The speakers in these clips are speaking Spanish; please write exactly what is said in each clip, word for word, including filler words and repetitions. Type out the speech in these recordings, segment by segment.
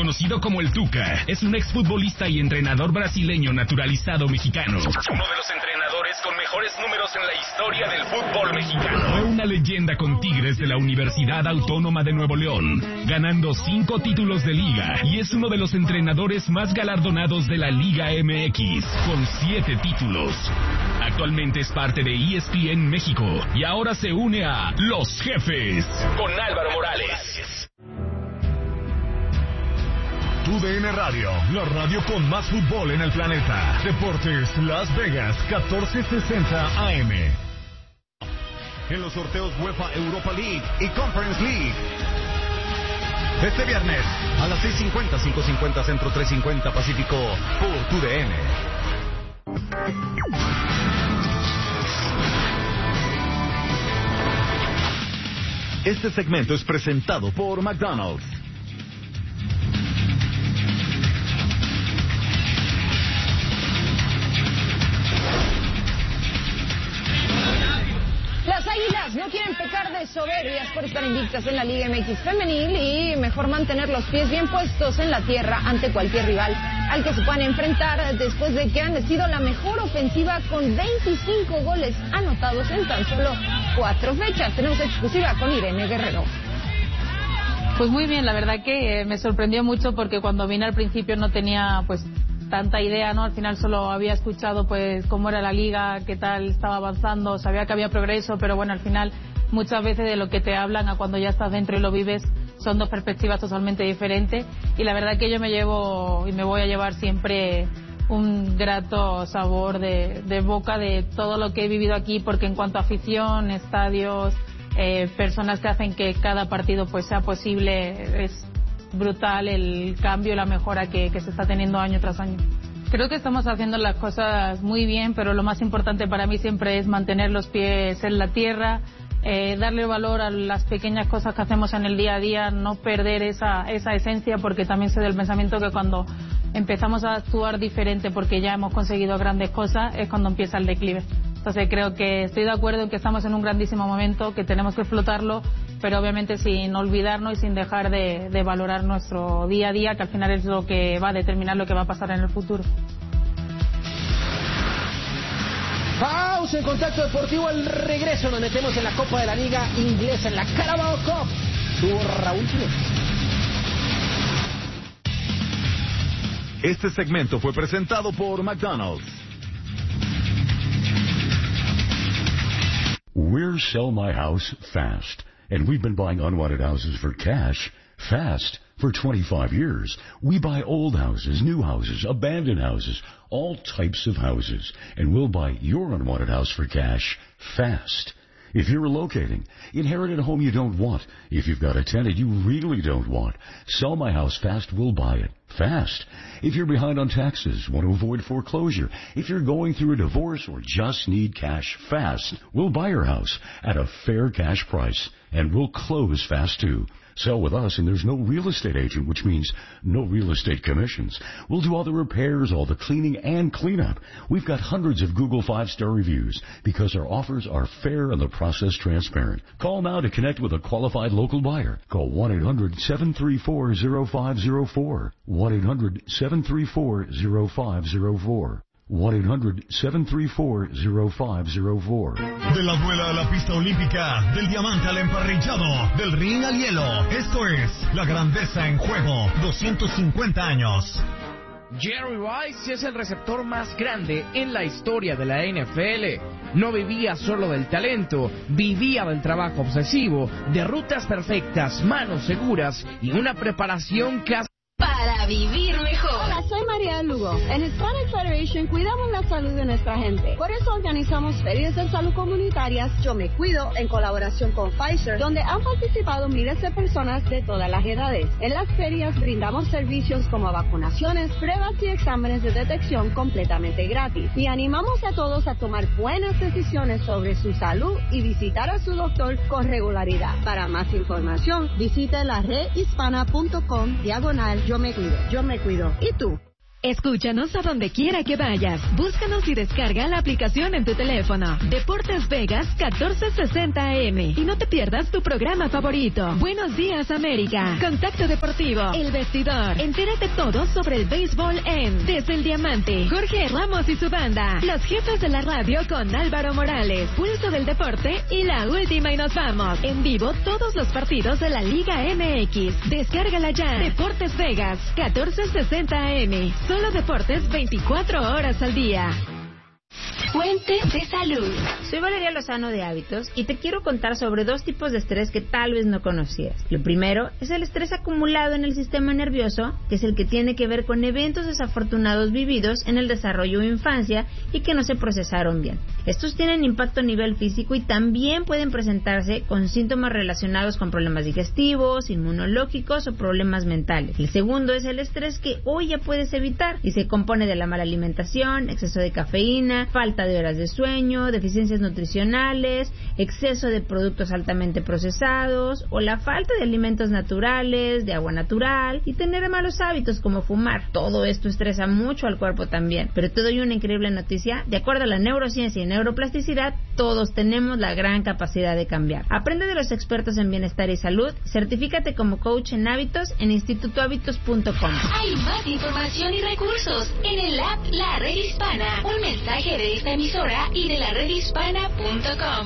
conocido como el Tuca, es un exfutbolista y entrenador brasileño naturalizado mexicano. Uno de los entrenadores con mejores números en la historia del fútbol mexicano. Fue una leyenda con Tigres de la Universidad Autónoma de Nuevo León, ganando cinco títulos de liga, y es uno de los entrenadores más galardonados de la Liga M X, con siete títulos. Actualmente es parte de E S P N México y ahora se une a Los Jefes con Álvaro Morales. Tu D N Radio, la radio con más fútbol en el planeta. Deportes Las Vegas, catorce sesenta A M. En los sorteos UEFA Europa League y Conference League. Este viernes a las seis cincuenta, cinco cincuenta Centro, tres cincuenta Pacífico por Tu D N. Este segmento es presentado por McDonald's. Las Águilas no quieren pecar de soberbias por estar invictas en la Liga M X femenil y mejor mantener los pies bien puestos en la tierra ante cualquier rival al que se puedan enfrentar después de que han sido la mejor ofensiva con veinticinco goles anotados en tan solo cuatro fechas. Tenemos exclusiva con Irene Guerrero. Pues muy bien, la verdad que me sorprendió mucho porque cuando vine al principio no tenía pues tanta idea, ¿no? Al final solo había escuchado pues cómo era la liga, qué tal estaba avanzando, sabía que había progreso, pero bueno, al final muchas veces de lo que te hablan a cuando ya estás dentro y lo vives son dos perspectivas totalmente diferentes, y la verdad que yo me llevo y me voy a llevar siempre un grato sabor de, de boca de todo lo que he vivido aquí, porque en cuanto a afición, estadios, eh, personas que hacen que cada partido pues sea posible, es brutal el cambio y la mejora que, que se está teniendo año tras año. Creo que estamos haciendo las cosas muy bien, pero lo más importante para mí siempre es mantener los pies en la tierra, eh, darle valor a las pequeñas cosas que hacemos en el día a día, no perder esa, esa esencia, porque también soy del pensamiento que cuando empezamos a actuar diferente porque ya hemos conseguido grandes cosas es cuando empieza el declive. Entonces creo que estoy de acuerdo en que estamos en un grandísimo momento, que tenemos que explotarlo, pero obviamente sin olvidarnos y sin dejar de, de valorar nuestro día a día, que al final es lo que va a determinar lo que va a pasar en el futuro. Pausa en Contacto Deportivo, el regreso, nos metemos en la Copa de la Liga Inglesa, en la Carabao Cup. Tuvo Raúl Jiménez. Este segmento fue presentado por McDonald's. We're Sell My House Fast, and we've been buying unwanted houses for cash fast for twenty-five years. We buy old houses, new houses, abandoned houses, all types of houses, and we'll buy your unwanted house for cash fast. If you're relocating, inherited a home you don't want, if you've got a tenant you really don't want, Sell My House Fast will buy it fast. If you're behind on taxes, want to avoid foreclosure, if you're going through a divorce or just need cash fast, we'll buy your house at a fair cash price, and we'll close fast too. Sell with us, and there's no real estate agent, which means no real estate commissions. We'll do all the repairs, all the cleaning, and cleanup. We've got hundreds of Google five-star reviews because our offers are fair and the process transparent. Call now to connect with a qualified local buyer. Call one eight hundred seven three four zero five zero four. one eight hundred seven three four zero five zero four. one eight hundred seven three four zero five zero four. De la duela a la pista olímpica, del diamante al emparrillado, del ring al hielo. Esto es La Grandeza en Juego, doscientos cincuenta años. Jerry Rice es el receptor más grande en la historia de la N F L. No vivía solo del talento, vivía del trabajo obsesivo, de rutas perfectas, manos seguras y una preparación casi para vivir mejor. Hola, soy María Lugo. En Hispanic Federation cuidamos la salud de nuestra gente. Por eso organizamos ferias de salud comunitarias Yo Me Cuido en colaboración con Pfizer, donde han participado miles de personas de todas las edades. En las ferias brindamos servicios como vacunaciones, pruebas y exámenes de detección completamente gratis. Y animamos a todos a tomar buenas decisiones sobre su salud y visitar a su doctor con regularidad. Para más información, visite la red hispana punto com diagonal Yo Me Cuido. Yo Me Cuido. ¿Y tú? Escúchanos a donde quiera que vayas. Búscanos y descarga la aplicación en tu teléfono. Deportes Vegas catorce sesenta A M. Y no te pierdas tu programa favorito. Buenos días, América. Contacto Deportivo. El Vestidor. Entérate todo sobre el béisbol en Desde el Diamante. Jorge Ramos y su banda. Los jefes de la radio con Álvaro Morales. Pulso del deporte y la última y nos vamos. En vivo todos los partidos de la Liga M X. Descárgala ya. Deportes Vegas catorce sesenta A M. Solo deportes veinticuatro horas al día. Fuente de salud. Soy Valeria Lozano de Hábitos y te quiero contar sobre dos tipos de estrés que tal vez no conocías. Lo primero es el estrés acumulado en el sistema nervioso, que es el que tiene que ver con eventos desafortunados vividos en el desarrollo o infancia y que no se procesaron bien. Estos tienen impacto a nivel físico y también pueden presentarse con síntomas relacionados con problemas digestivos, inmunológicos o problemas mentales. El segundo es el estrés que hoy ya puedes evitar y se compone de la mala alimentación, exceso de cafeína, falta de horas de sueño, deficiencias nutricionales, exceso de productos altamente procesados o la falta de alimentos naturales, de agua natural y tener malos hábitos como fumar. Todo esto estresa mucho al cuerpo también. Pero te doy una increíble noticia. De acuerdo a la neurociencia y neuroplasticidad, todos tenemos la gran capacidad de cambiar. Aprende de los expertos en bienestar y salud. Certifícate como coach en hábitos en instituto hábitos punto com. Hay más información y recursos en el app La Red Hispana. Un mensaje de esta emisora y de la red hispana punto com.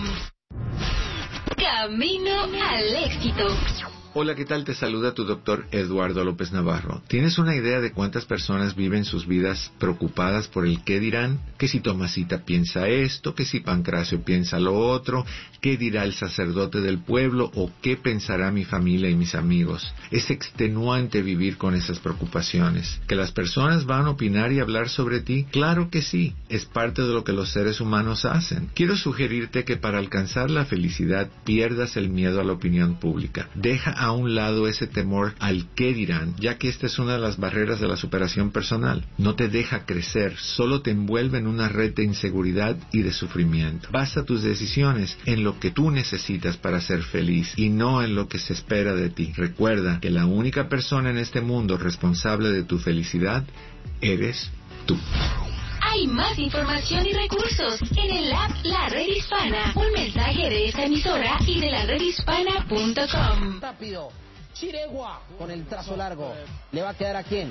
Camino al éxito. Hola, ¿qué tal? Te saluda tu doctor Eduardo López Navarro. ¿Tienes una idea de cuántas personas viven sus vidas preocupadas por el qué dirán? Que si Tomasita piensa esto, que si Pancracio piensa lo otro, qué dirá el sacerdote del pueblo o qué pensará mi familia y mis amigos. Es extenuante vivir con esas preocupaciones. ¿Que las personas van a opinar y hablar sobre ti? Claro que sí, es parte de lo que los seres humanos hacen. Quiero sugerirte que para alcanzar la felicidad pierdas el miedo a la opinión pública. Deja a un lado ese temor al qué dirán, ya que esta es una de las barreras de la superación personal. No te deja crecer, solo te envuelve en una red de inseguridad y de sufrimiento. Basa tus decisiones en lo que tú necesitas para ser feliz y no en lo que se espera de ti. Recuerda que la única persona en este mundo responsable de tu felicidad eres tú. Hay más información y recursos en el app La Red Hispana. Un mensaje de esta emisora y de la red hispana punto com. Rápido. Chiregua con el trazo largo. ¿Le va a quedar a quién?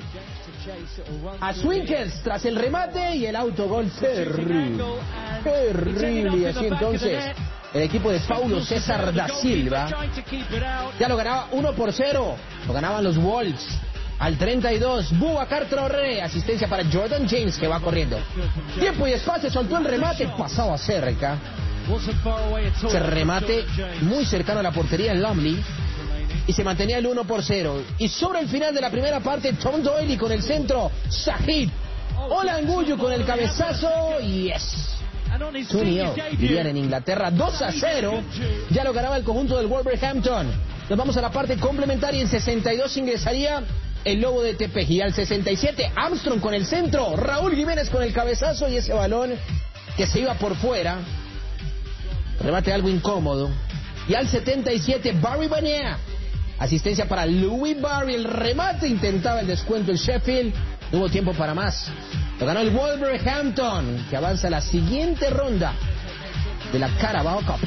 A Swinkers tras el remate y el autogol terrible. Terrible. Y así entonces el equipo de Paulo César da Silva ya lo ganaba uno por cero. Lo ganaban los Wolves. Al treinta y dos, Boubacar Traoré, asistencia para Jordan James que va corriendo. Tiempo y espacio, soltó el remate, pasaba cerca. Ese remate muy cercano a la portería en Lumley y se mantenía el uno por cero. Y sobre el final de la primera parte, Tom Doyle con el centro, Sahid Olanguyu con el cabezazo y yes. Tunio, dirían en Inglaterra, dos a cero. Ya lo ganaba el conjunto del Wolverhampton. Nos vamos a la parte complementaria. En sesenta y dos ingresaría el Lobo de Tepeji. Y al sesenta y siete, Armstrong con el centro, Raúl Jiménez con el cabezazo y ese balón que se iba por fuera. Remate algo incómodo. Y al setenta y siete, Barry Bonilla, asistencia para Louis Barry. El remate intentaba el descuento el Sheffield. No hubo tiempo para más. Lo ganó el Wolverhampton, que avanza a la siguiente ronda de la Carabao Cup.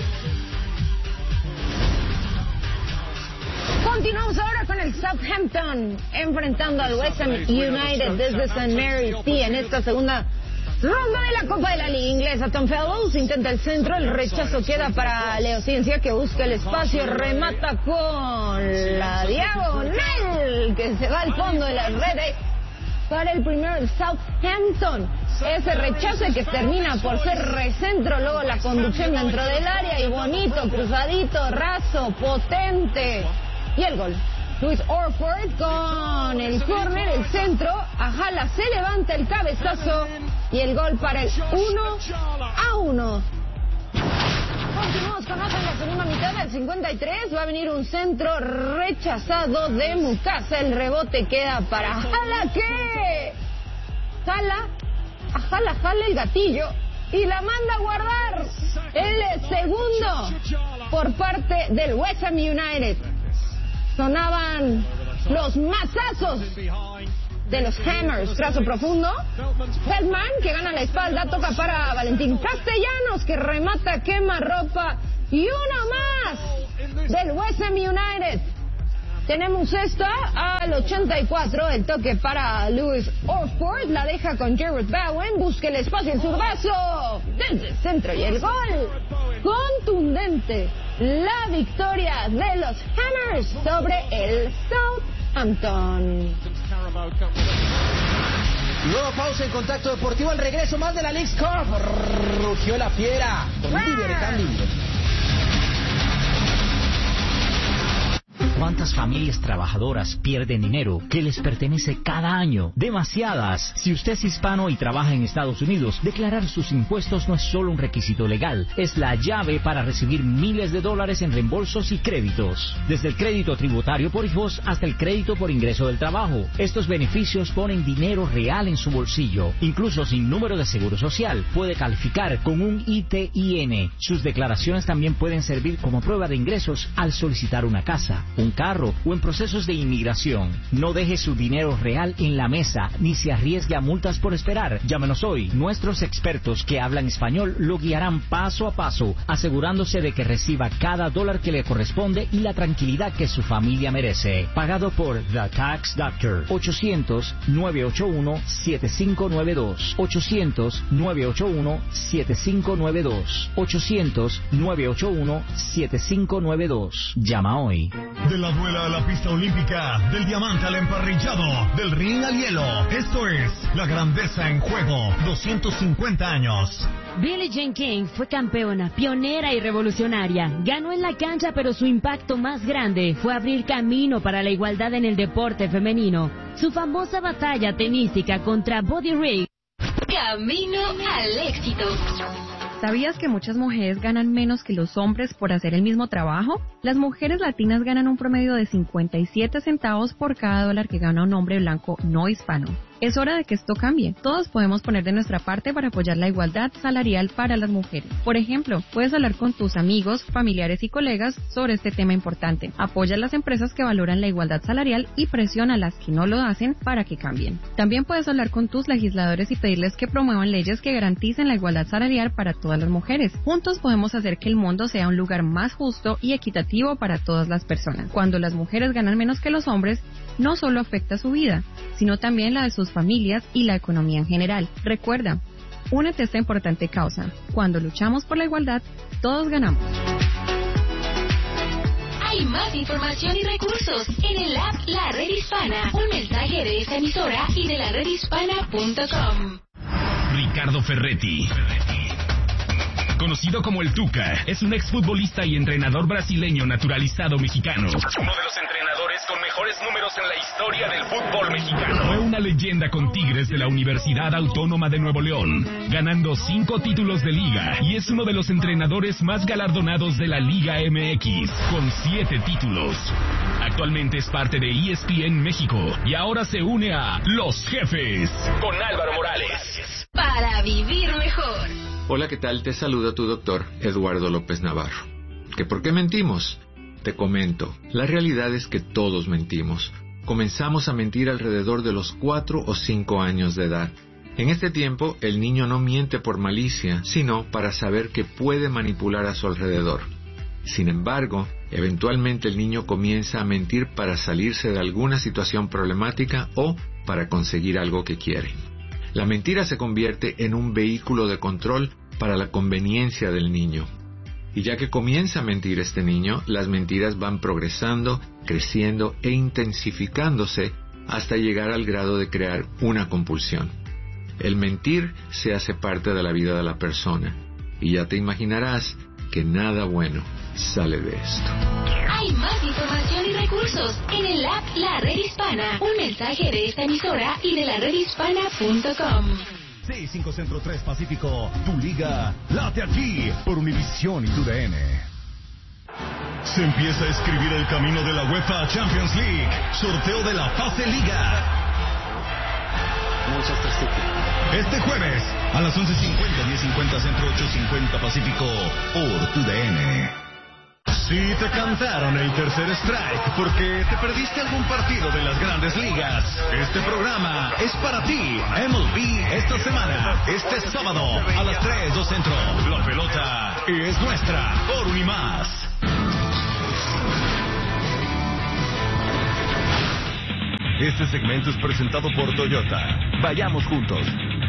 Continuamos ahora con el Southampton enfrentando al West Ham United desde Saint Mary's Sea en esta segunda ronda de la Copa de la Liga Inglesa. Tom Fellows intenta el centro, el rechazo queda para Leo Ciencia que busca el espacio, remata con la diagonal que se va al fondo de las redes para el primero el Southampton. Ese rechazo que termina por ser recentro, luego la conducción dentro del área y bonito, cruzadito, raso, potente. Y el gol. Luis Orford con el córner, el centro. Ajala se levanta el cabezazo y el gol para el uno a uno. Continuamos con otra en la segunda mitad del cincuenta y tres. Va a venir un centro rechazado de Mukasa. El rebote queda para Ajala que jala, Ajala jala el gatillo y la manda a guardar. El segundo por parte del West Ham United. Sonaban los mazazos de los Hammers. Trazo profundo. Feldman, que gana la espalda, toca para Valentín Castellanos, que remata, quema ropa. Y uno más del West Ham United. Tenemos esta al ochenta y cuatro, el toque para Lewis Orford, la deja con Jared Bowen, busca el espacio, el zurdazo, desde el centro y el gol. Contundente la victoria de los Hammers sobre el Southampton. Luego pausa en Contacto Deportivo, al regreso más de la Leagues Cup. Rugió la fiera con un cambio. ¿Cuántas familias trabajadoras pierden dinero que les pertenece cada año? Demasiadas. Si usted es hispano y trabaja en Estados Unidos, declarar sus impuestos no es solo un requisito legal, es la llave para recibir miles de dólares en reembolsos y créditos. Desde el crédito tributario por hijos hasta el crédito por ingreso del trabajo. Estos beneficios ponen dinero real en su bolsillo. Incluso sin número de seguro social, puede calificar con un I T I N. Sus declaraciones también pueden servir como prueba de ingresos al solicitar una casa, un carro o en procesos de inmigración. No deje su dinero real en la mesa ni se arriesgue a multas por esperar. Llámenos hoy. Nuestros expertos que hablan español lo guiarán paso a paso, asegurándose de que reciba cada dólar que le corresponde y la tranquilidad que su familia merece. Pagado por The Tax Doctor. ochocientos, nueve ocho uno, siete cinco nueve dos. ochocientos, nueve ocho uno, siete cinco nueve dos. ochocientos, nueve ocho uno, siete cinco nueve dos. Llama hoy. De la duela a la pista olímpica, del diamante al emparrillado, del ring al hielo. Esto es la grandeza en juego. doscientos cincuenta años. Billie Jean King fue campeona, pionera y revolucionaria. Ganó en la cancha, pero su impacto más grande fue abrir camino para la igualdad en el deporte femenino. Su famosa batalla tenística contra Buddy Rigg. Camino al éxito. ¿Sabías que muchas mujeres ganan menos que los hombres por hacer el mismo trabajo? Las mujeres latinas ganan un promedio de cincuenta y siete centavos por cada dólar que gana un hombre blanco no hispano. Es hora de que esto cambie. Todos podemos poner de nuestra parte para apoyar la igualdad salarial para las mujeres. Por ejemplo, puedes hablar con tus amigos, familiares y colegas sobre este tema importante. Apoya a las empresas que valoran la igualdad salarial y presiona a las que no lo hacen para que cambien. También puedes hablar con tus legisladores y pedirles que promuevan leyes que garanticen la igualdad salarial para todas las mujeres. Juntos podemos hacer que el mundo sea un lugar más justo y equitativo para todas las personas. Cuando las mujeres ganan menos que los hombres, no solo afecta su vida, sino también la de sus familias y la economía en general. Recuerda, únete a esta importante causa. Cuando luchamos por la igualdad, todos ganamos. Hay más información y recursos en el app La Red Hispana. Un mensaje de esta emisora y de la red hispana punto com. Ricardo Ferretti, conocido como el Tuca, es un exfutbolista y entrenador brasileño naturalizado mexicano. Uno de los entrenadores con mejores números en la historia del fútbol mexicano. Fue una leyenda con Tigres de la Universidad Autónoma de Nuevo León, ganando cinco títulos de liga, y es uno de los entrenadores más galardonados de la Liga M X, con siete títulos. Actualmente es parte de E S P N México y ahora se une a Los Jefes con Álvaro Morales. Para vivir mejor. Hola, ¿qué tal? Te saluda tu doctor Eduardo López Navarro. ¿Que por qué mentimos? Te comento, la realidad es que todos mentimos. Comenzamos a mentir alrededor de los cuatro o cinco años de edad. En este tiempo, el niño no miente por malicia, sino para saber que puede manipular a su alrededor. Sin embargo, eventualmente el niño comienza a mentir para salirse de alguna situación problemática o para conseguir algo que quiere. La mentira se convierte en un vehículo de control para la conveniencia del niño. Y ya que comienza a mentir este niño, las mentiras van progresando, creciendo e intensificándose hasta llegar al grado de crear una compulsión. El mentir se hace parte de la vida de la persona, y ya te imaginarás que nada bueno sale de esto. Hay más información y recursos en el app La Red Hispana. Un mensaje de esta emisora y de la red hispana punto com. seis cinco Centro tres Pacífico, tu liga late aquí por Univisión y tu D N. Se empieza a escribir el camino de la UEFA Champions League, sorteo de la fase Liga. Este jueves a las once cincuenta, diez cincuenta Centro, ocho cincuenta Pacífico por tu D N. Sí te cantaron el tercer strike porque te perdiste algún partido de las grandes ligas. Este programa es para ti. M L B esta semana, este sábado a las tres, dos centro. La pelota es nuestra, por un y más. Este segmento es presentado por Toyota. Vayamos juntos.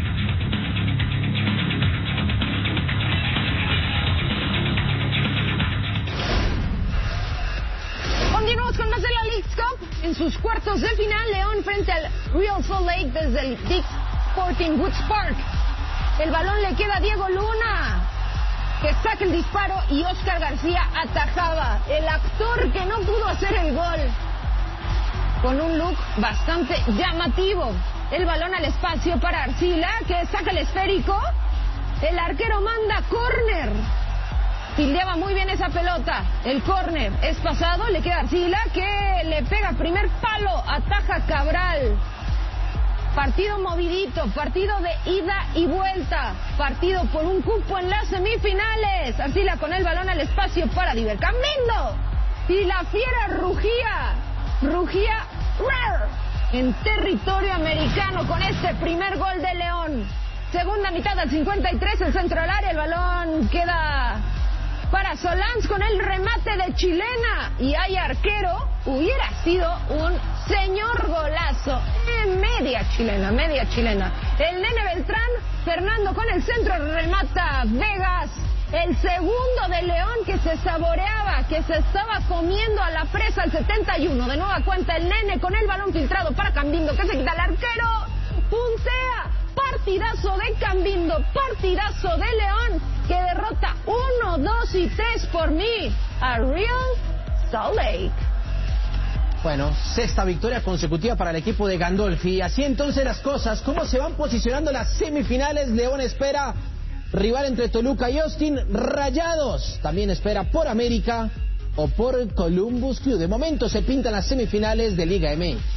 Continuamos con más de la Leagues Cup. En sus cuartos de final, León frente al Real Salt Lake desde el Dick's Sporting Goods Park. El balón le queda a Diego Luna, que saca el disparo, y Oscar García atajaba. El actor que no pudo hacer el gol, con un look bastante llamativo. El balón al espacio para Arcila, que saca el esférico. El arquero manda córner. Fildeaba muy bien esa pelota. El córner es pasado, le queda Arcila, que le pega primer palo, ataja Cabral. Partido movidito, partido de ida y vuelta, partido por un cupo en las semifinales. Arcila con el balón al espacio para Diver Cambindo. Y la fiera rugía, rugía en territorio americano con este primer gol de León. Segunda mitad al cincuenta y tres, el centro al área, el balón queda para Solans con el remate de chilena, y hay arquero. Hubiera sido un señor golazo. En media chilena, media chilena. El nene Beltrán, Fernando con el centro, remata Vegas. El segundo de León, que se saboreaba, que se estaba comiendo a la presa al setenta y uno. De nueva cuenta el nene con el balón filtrado para Cambindo, que se quita el arquero. Puntea. Partidazo de Cambindo, partidazo de León, que derrota uno, dos y tres por mí a Real Salt Lake. Bueno, sexta victoria consecutiva para el equipo de Gandolfi. Así entonces las cosas, ¿cómo se van posicionando las semifinales? León espera rival entre Toluca y Austin. Rayados también espera por América o por Columbus Crew. De momento se pintan las semifinales de Liga M X.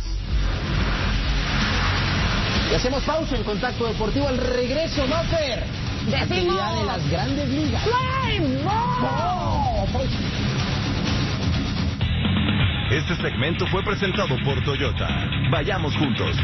Y hacemos pausa en Contacto Deportivo. Al regreso, Maffer, actividad de las grandes ligas. Este segmento fue presentado por Toyota. Vayamos juntos.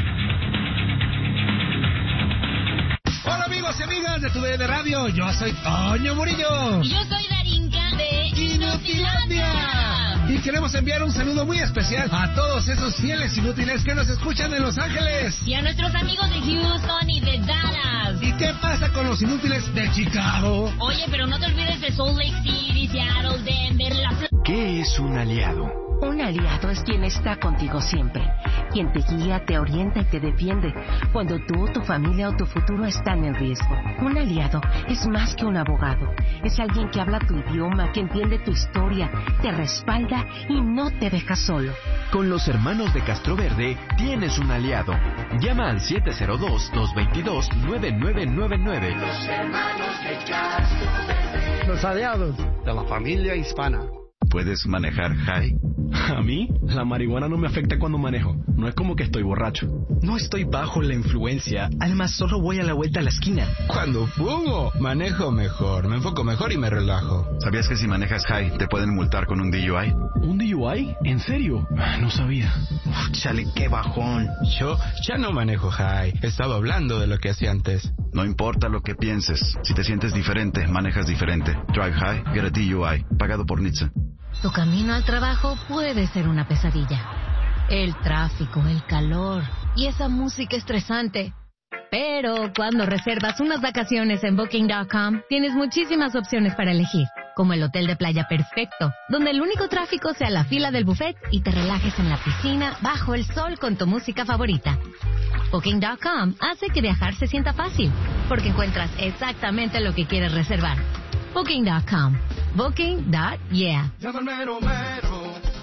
Hola amigos y amigas de Tu D N Radio, yo soy Toño Murillo. Y yo soy Darinka de Inutilandia. Y queremos enviar un saludo muy especial a todos esos fieles inútiles que nos escuchan en Los Ángeles. Y a nuestros amigos de Houston y de Dallas. ¿Y qué pasa con los inútiles de Chicago? Oye, pero no te olvides de Salt Lake City, Seattle, Denver, La Florida. ¿Qué es un aliado? Un aliado es quien está contigo siempre, quien te guía, te orienta y te defiende cuando tú, tu familia o tu futuro están en riesgo. Un aliado es más que un abogado, es alguien que habla tu idioma, que entiende tu historia, te respalda y no te deja solo. Con los hermanos de Castro Verde tienes un aliado. Llama al siete cero dos, dos dos dos, nueve nueve nueve nueve. Los hermanos de Castro Verde. Los aliados de la familia hispana. ¿Puedes manejar high? A mí, la marihuana no me afecta cuando manejo. No es como que estoy borracho. No estoy bajo la influencia. Además, solo voy a la vuelta a la esquina. Cuando fumo, manejo mejor. Me enfoco mejor y me relajo. ¿Sabías que si manejas high te pueden multar con un D U I? ¿Un D U I? ¿En serio? No sabía. Uf, chale, qué bajón. Yo ya no manejo high. Estaba hablando de lo que hacía antes. No importa lo que pienses. Si te sientes diferente, manejas diferente. Drive high, get a D U I. Pagado por N H T S A. Tu camino al trabajo puede ser una pesadilla. El tráfico, el calor y esa música estresante. Pero cuando reservas unas vacaciones en Booking punto com, tienes muchísimas opciones para elegir, como el hotel de playa perfecto, donde el único tráfico sea la fila del buffet y te relajes en la piscina bajo el sol con tu música favorita. Booking punto com hace que viajar se sienta fácil, porque encuentras exactamente lo que quieres reservar. Booking punto com. Booking. Yeah. Llama al mero mero,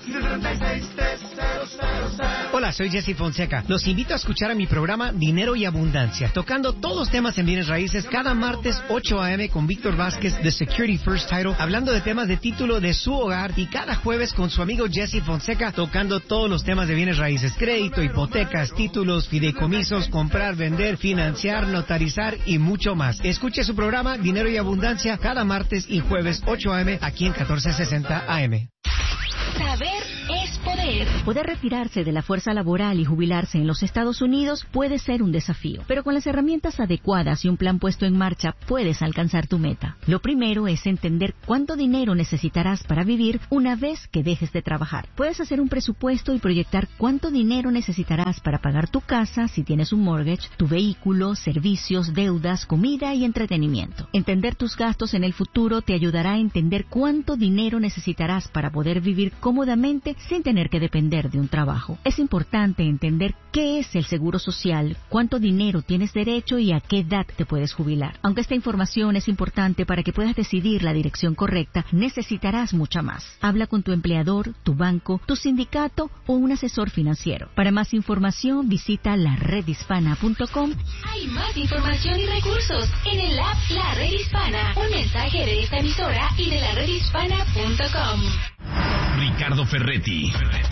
Hola, soy Jesse Fonseca. Los invito a escuchar a mi programa Dinero y Abundancia, tocando todos los temas en bienes raíces cada martes ocho a.m. con Víctor Vázquez de Security First Title, hablando de temas de título de su hogar, y cada jueves con su amigo Jesse Fonseca tocando todos los temas de bienes raíces: crédito, hipotecas, títulos, fideicomisos, comprar, vender, financiar, notarizar y mucho más. Escuche su programa Dinero y Abundancia cada martes y jueves ocho a.m. aquí en catorce sesenta A M. Saber es poder. Poder retirarse de la fuerza laboral y jubilarse en los Estados Unidos puede ser un desafío, pero con las herramientas adecuadas y un plan puesto en marcha puedes alcanzar tu meta. Lo primero es entender cuánto dinero necesitarás para vivir una vez que dejes de trabajar. Puedes hacer un presupuesto y proyectar cuánto dinero necesitarás para pagar tu casa si tienes un mortgage, tu vehículo, servicios, deudas, comida y entretenimiento. Entender tus gastos en el futuro te ayudará a entender cuánto dinero necesitarás para poder vivir cómodamente sin tener que depender de un trabajo. Es importante entender qué es el seguro social, cuánto dinero tienes derecho y a qué edad te puedes jubilar. Aunque esta información es importante para que puedas decidir la dirección correcta, necesitarás mucha más. Habla con tu empleador, tu banco, tu sindicato o un asesor financiero. Para más información, visita la red hispana punto com. Hay más información y recursos en el app La Red Hispana. Un mensaje de esta emisora y de la red hispana punto com. Ricardo Ferretti,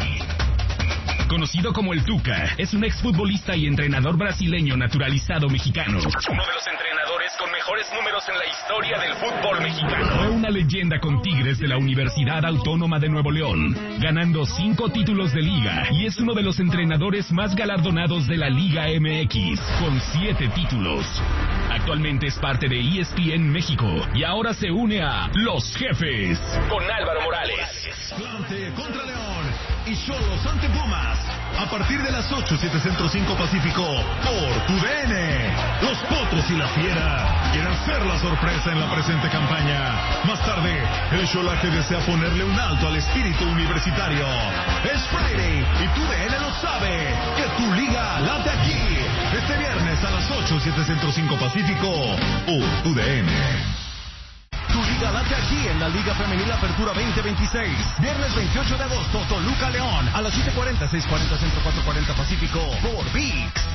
conocido como el Tuca, es un exfutbolista y entrenador brasileño naturalizado mexicano. Uno de los entrenadores con mejores números en la historia del fútbol mexicano. Fue una leyenda con Tigres de la Universidad Autónoma de Nuevo León, ganando cinco títulos de liga, y es uno de los entrenadores más galardonados de la Liga M X, con siete títulos. Actualmente es parte de E S P N México y ahora se une a Los Jefes con Álvaro Morales. Atlante contra León y Xolos ante Pumas. A partir de las ocho, siete Centro cinco Pacífico, por tu D N. Los Potros y la Fiera quieren ser la sorpresa en la presente campaña. Más tarde, el Xolaje desea ponerle un alto al espíritu universitario. Es Friday y tu D N lo sabe, que tu liga late aquí. Este viernes a las ocho, siete Centro cinco Pacífico, por tu D N. Tu liga late aquí en la Liga Femenil Apertura veinte veintiséis. Viernes veintiocho de agosto, Toluca León. A las siete cuarenta, seis cuarenta Centro, cuatro cuarenta Pacífico. Por V I X.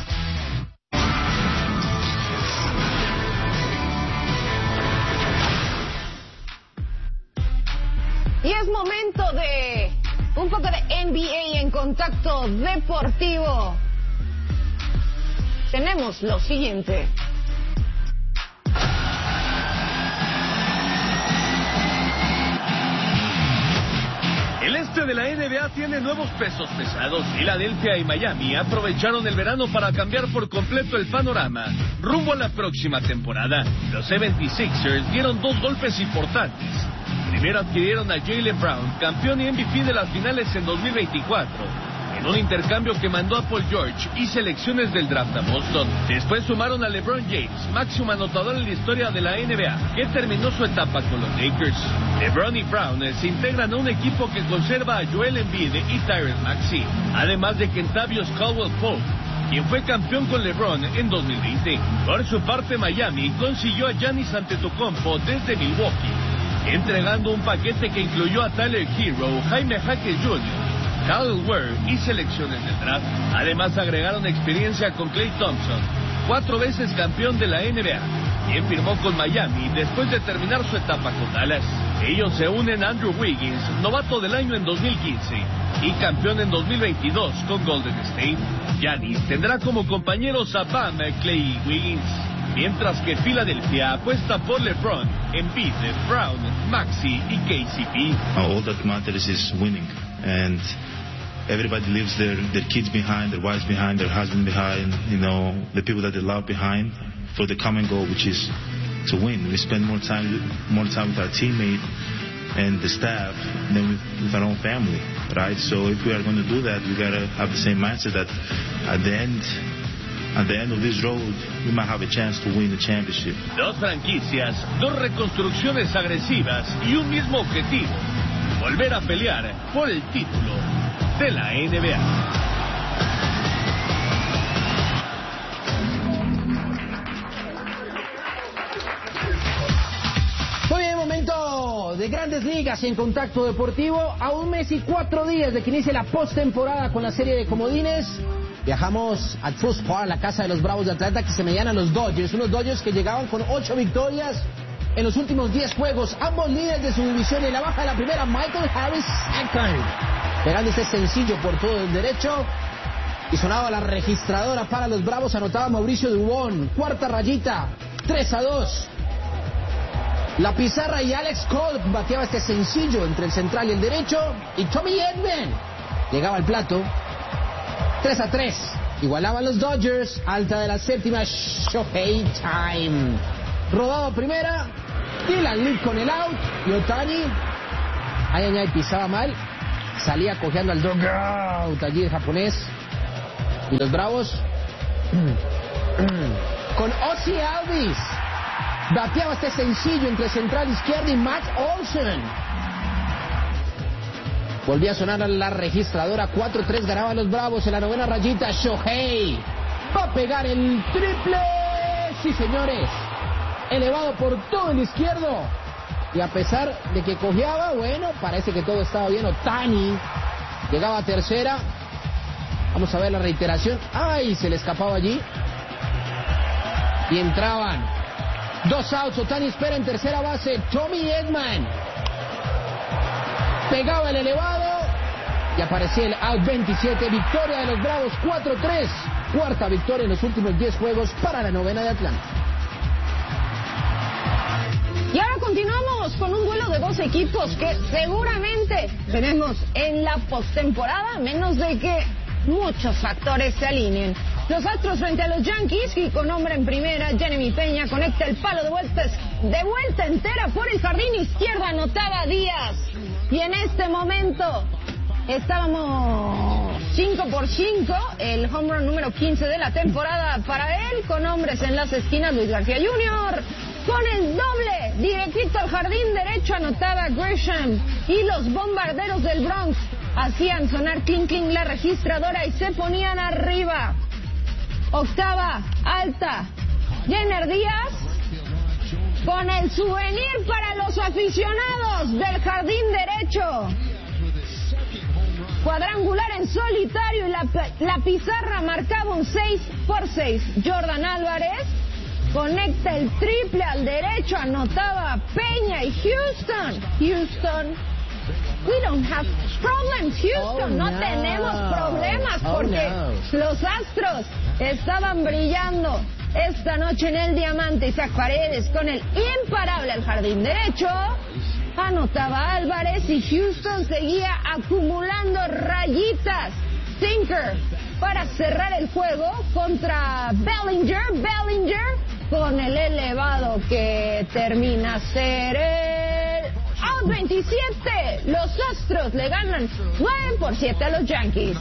Y es momento de un poco de N B A en Contacto Deportivo. Tenemos lo siguiente. El este de la N B A tiene nuevos pesos pesados. Filadelfia y Miami aprovecharon el verano para cambiar por completo el panorama. Rumbo a la próxima temporada, los setenta y seis ers dieron dos golpes importantes. Primero adquirieron a Jaylen Brown, campeón y M V P de las finales en dos mil veinticuatro, en un intercambio que mandó a Paul George y selecciones del draft a Boston. Después sumaron a LeBron James, máximo anotador en la historia de la N B A, que terminó su etapa con los Lakers. LeBron y Brown se integran a un equipo que conserva a Joel Embiid y Tyrese Maxey, además de Kentavious Caldwell-Pope, quien fue campeón con LeBron en dos mil veinte. Por su parte, Miami consiguió a Giannis Antetokounmpo desde Milwaukee, entregando un paquete que incluyó a Tyler Hero, Jaime Jaquez junior, Kyle Ware y selecciones del draft. Además agregaron experiencia con Klay Thompson, cuatro veces campeón de la N B A, quien firmó con Miami después de terminar su etapa con Dallas. Ellos se unen a Andrew Wiggins, novato del año en dos mil quince y campeón en dos mil veintidós con Golden State. Giannis tendrá como compañeros a Bam, Klay y Wiggins, mientras que Filadelfia apuesta por LeBron, Embiid, Brown, Maxey y K C P. All that matters is winning, and everybody leaves their, their kids behind, their wives behind, their husband behind, you know, the people that they love behind, for the common goal, which is to win. We spend more time more time with our teammates and the staff than with, with our own family, right? So if we are going to do that, we got to have the same mindset that at the end, at the end of this road, we might have a chance to win the championship. Dos franquicias, dos reconstrucciones agresivas y un mismo objetivo: volver a pelear por el título de la N B A. Muy bien, momento de grandes Grandes ligas en Contacto Deportivo. A un mes y cuatro días de que inicie la postemporada con la serie de comodines, viajamos al Truist Park, la casa de los Bravos de Atlanta, que se medían a los Dodgers. Unos Dodgers que llegaban con ocho victorias en los últimos diez juegos. Ambos líderes de su división. En la baja de la primera, Michael Harris Second, pegando este sencillo por todo el derecho. Y sonaba la registradora para los Bravos. Anotaba Mauricio Dubón. Cuarta rayita, tres a dos. La pizarra y Alex Cole bateaba este sencillo entre el central y el derecho. Y Tommy Edman llegaba al plato. tres a tres. Igualaban los Dodgers. Alta de la séptima, Shohei Time. Rodado primera. Dylan Lee con el out. Y Otani, ay, ay, ay, pisaba mal. Salía cojeando al dugout allí el japonés. Y los Bravos con Ozzy Alvis bateaba este sencillo entre central izquierda y Matt Olson. Volvía a sonar a la registradora. cuatro tres ganaban los Bravos en la novena rayita. Shohei va a pegar el triple. Sí, señores. Elevado por todo el izquierdo. Y a pesar de que cojeaba, bueno, parece que todo estaba bien. Otani llegaba a tercera. Vamos a ver la reiteración. ¡Ay! Se le escapaba allí. Y entraban. Dos outs. Otani espera en tercera base. Tommy Edman pegaba el elevado. Y aparecía el out veintisiete. Victoria de los Bravos cuatro tres. Cuarta victoria en los últimos diez juegos para la novena de Atlanta. Y ahora continuamos con un duelo de dos equipos que seguramente veremos en la postemporada, a menos de que muchos factores se alineen. Los Astros frente a los Yankees, y con hombre en primera, Jeremy Peña conecta el palo de vuelta, de vuelta entera por el jardín izquierdo, anotaba Díaz. Y en este momento estábamos cinco por cinco, el home run número quince de la temporada para él, con hombres en las esquinas, Luis García junior con el doble, directito al jardín derecho, anotaba Grisham. Y los Bombarderos del Bronx hacían sonar clink clink la registradora y se ponían arriba. Octava, alta, Jenner Díaz con el souvenir para los aficionados del jardín derecho. Cuadrangular en solitario y la, la pizarra marcaba un seis por seis. Jordan Álvarez conecta el triple al derecho, anotaba Peña y Houston. Houston, we don't have problems, Houston, oh, no. no tenemos problemas porque oh, no. los Astros estaban brillando esta noche en el diamante. Isaac Paredes con el imparable al jardín derecho, anotaba Álvarez y Houston seguía acumulando rayitas. Sinker para cerrar el juego contra Bellinger. Bellinger con el elevado que termina a ser el out veintisiete. Los Astros le ganan nueve por siete a los Yankees.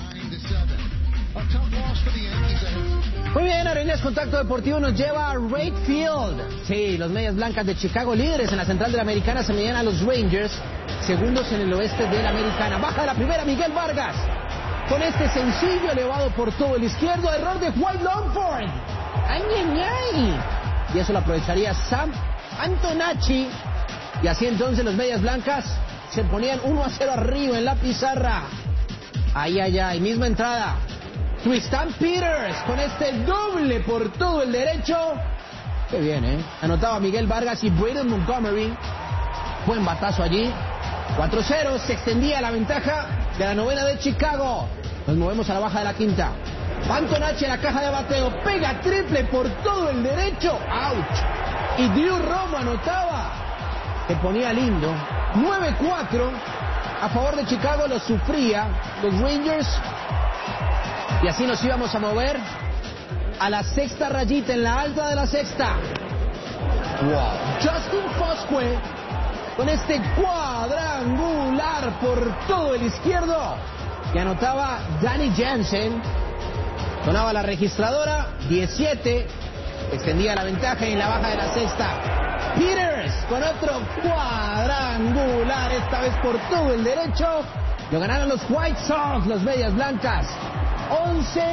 Muy bien, Arenas Contacto Deportivo nos lleva a Wright Field. Sí, los Medias Blancas de Chicago, líderes en la central de la Americana, se medían a los Rangers, segundos en el oeste de la Americana. Baja de la primera, Miguel Vargas con este sencillo elevado por todo el izquierdo. Error de White Longford. ¡Ay, ay, ay! Y eso lo aprovecharía Sam Antonacci. Y así entonces los Medias Blancas se ponían uno a cero arriba en la pizarra. ¡Ay, ay, ay! Misma entrada. Tristan Peters con este doble por todo el derecho. ¡Qué bien, eh! Anotaba Miguel Vargas y Braden Montgomery. Buen batazo allí. cuatro cero, se extendía la ventaja de la novena de Chicago. Nos movemos a la baja de la quinta. Antonacci en la caja de bateo, pega triple por todo el derecho. ¡Ouch! Y Drew Romo anotaba. Se ponía lindo. nueve cuatro a favor de Chicago, lo sufría los Rangers. Y así nos íbamos a mover a la sexta rayita, en la alta de la sexta. Wow. Justin Foscue con este cuadrangular por todo el izquierdo. Y anotaba Danny Jansen. Sonaba la registradora, diecisiete. Extendía la ventaja en la baja de la sexta. Peters con otro cuadrangular, esta vez por todo el derecho. Lo ganaron los White Sox, los Medias Blancas. once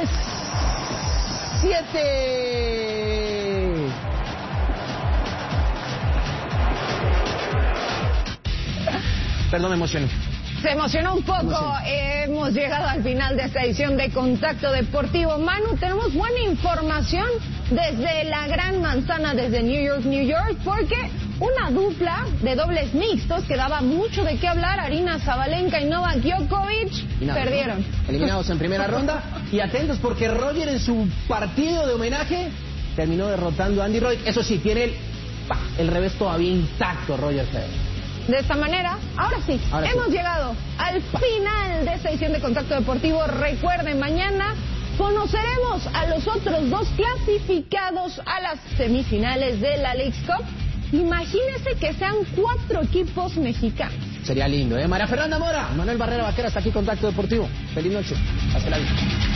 siete. Perdón, me emocioné. Se emocionó un poco. Eh, hemos llegado al final de esta edición de Contacto Deportivo. Manu, tenemos buena información desde la Gran Manzana, desde New York, New York, porque una dupla de dobles mixtos que daba mucho de qué hablar, Aryna Sabalenka y Novak Djokovic, y nada, perdieron. ¿no? Eliminados en primera ronda. Y atentos porque Roger en su partido de homenaje terminó derrotando a Andy Roddick. Eso sí, tiene el, el revés todavía intacto, Roger Federer. De esta manera, ahora sí, ahora hemos sí. llegado al final de esta edición de Contacto Deportivo. Recuerden, mañana conoceremos a los otros dos clasificados a las semifinales de la Leagues Cup. Imagínense que sean cuatro equipos mexicanos. Sería lindo, ¿eh? María Fernanda Mora, Manuel Barrera Vaquera, hasta aquí Contacto Deportivo. Feliz noche. Hasta la vista.